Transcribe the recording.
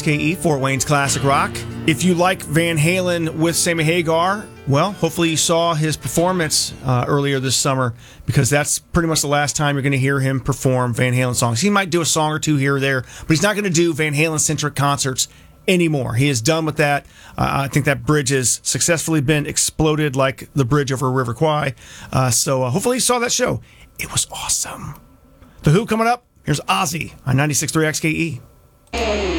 XKE, Fort Wayne's Classic Rock. If you like Van Halen with Sammy Hagar, well, hopefully you saw his performance earlier this summer, because that's pretty much the last time you're going to hear him perform Van Halen songs. He might do a song or two here or there, but he's not going to do Van Halen-centric concerts anymore. He is done with that. I think that bridge has successfully been exploded like the bridge over River Kwai. So hopefully you saw that show. It was awesome. The Who coming up. Here's Ozzy on 96.3 XKE.